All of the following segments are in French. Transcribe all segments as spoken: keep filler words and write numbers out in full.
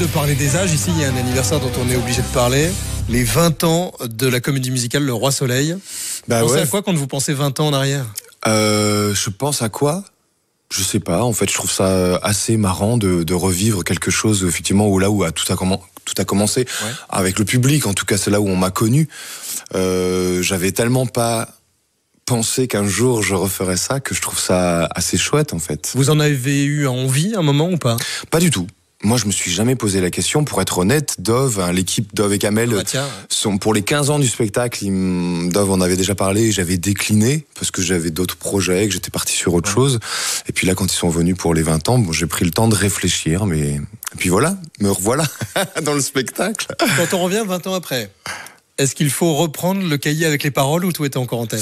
de parler des âges. Ici, il y a un anniversaire dont on est obligé de parler. Les vingt ans de la comédie musicale Le Roi Soleil. Bah vous pensez ouais. à quoi quand vous pensez vingt ans en arrière ? euh, Je pense à quoi ? Je sais pas. En fait, je trouve ça assez marrant de, de revivre quelque chose, effectivement, où là où a tout a commencé. Tout a commencé ouais. avec le public. En tout cas, c'est là où on m'a connu. Euh, j'avais tellement pas pensé qu'un jour je referais ça que je trouve ça assez chouette, en fait. Vous en avez eu envie un moment ou pas ? Pas du tout. Moi, je me suis jamais posé la question. Pour être honnête, Dove, hein, l'équipe Dove et Kamel, ah bah sont pour les quinze ans du spectacle. Ils, Dove en avait déjà parlé et j'avais décliné parce que j'avais d'autres projets, que j'étais parti sur autre ouais. chose. Et puis là, quand ils sont venus pour les vingt ans, bon, j'ai pris le temps de réfléchir, mais et puis voilà, me revoilà dans le spectacle. Quand on revient vingt ans après, est-ce qu'il faut reprendre le cahier avec les paroles ou tout était encore en tête ?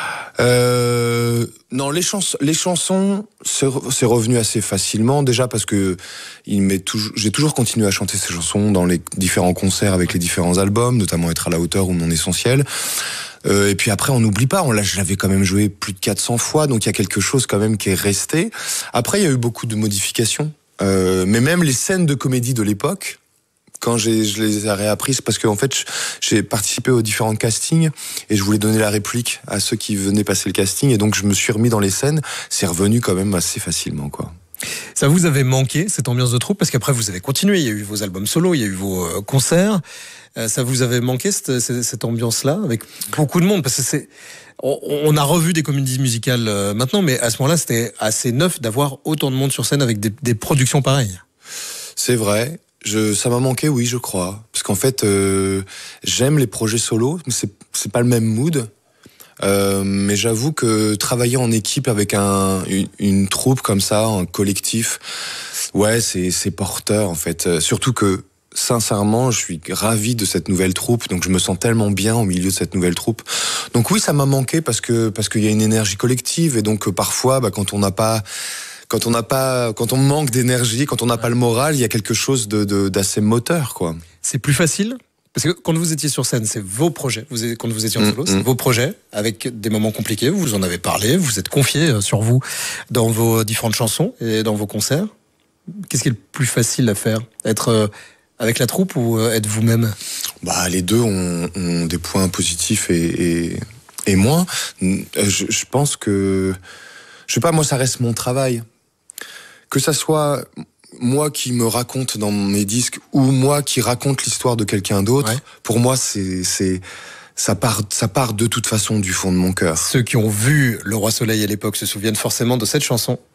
Euh, non, les chansons, les chansons, c'est, c'est revenu assez facilement. Déjà parce que il m'est toujours, j'ai toujours continué à chanter ces chansons dans les différents concerts avec les différents albums, notamment Être à la hauteur ou Mon essentiel. Euh, et puis après, on n'oublie pas, on l'a, je l'avais quand même joué plus de quatre cents fois, donc il y a quelque chose quand même qui est resté. Après, il y a eu beaucoup de modifications, euh, mais même les scènes de comédie de l'époque. Quand j'ai, je les ai réapprises, parce qu'en fait, j'ai participé aux différents castings et je voulais donner la réplique à ceux qui venaient passer le casting. Et donc, je me suis remis dans les scènes. C'est revenu quand même assez facilement, quoi. Ça vous avait manqué, cette ambiance de troupe ? Parce qu'après, vous avez continué. Il y a eu vos albums solo, il y a eu vos euh, concerts. Euh, ça vous avait manqué, cette, cette, cette ambiance-là, avec beaucoup de monde ? Parce que c'est... On, on a revu des comédies musicales euh, maintenant, mais à ce moment-là, c'était assez neuf d'avoir autant de monde sur scène avec des, des productions pareilles. C'est vrai. Je, ça m'a manqué, oui, je crois. Parce qu'en fait, euh, j'aime les projets solos, mais c'est, c'est pas le même mood. Euh, mais j'avoue que travailler en équipe avec un, une, une troupe comme ça, un collectif, ouais, c'est, c'est porteur, en fait. Euh, surtout que, sincèrement, je suis ravi de cette nouvelle troupe, donc je me sens tellement bien au milieu de cette nouvelle troupe. Donc oui, ça m'a manqué parce que, parce qu'il y a une énergie collective, et donc euh, parfois, bah, quand on n'a pas... Quand on n'a pas, quand on manque d'énergie, quand on n'a pas le moral, il y a quelque chose de, de, d'assez moteur, quoi. C'est plus facile parce que quand vous étiez sur scène, c'est vos projets. Vous, quand vous étiez en solo, mmh, c'est mmh. vos projets avec des moments compliqués. Vous en avez parlé, vous êtes confié sur vous dans vos différentes chansons et dans vos concerts. Qu'est-ce qui est le plus facile à faire ? Être avec la troupe ou être vous-même ? Bah, les deux ont, ont des points positifs et, et, et moins. Je, je pense que, je sais pas, moi, ça reste mon travail. Que ça soit moi qui me raconte dans mes disques ou moi qui raconte l'histoire de quelqu'un d'autre, ouais. pour moi, c'est, c'est, ça part, ça part de toute façon du fond de mon cœur. Ceux qui ont vu Le Roi Soleil à l'époque se souviennent forcément de cette chanson